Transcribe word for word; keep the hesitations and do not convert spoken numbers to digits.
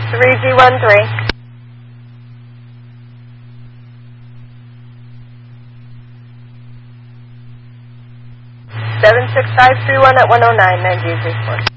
three G one three. seven six five three one at one oh nine, nine G three four.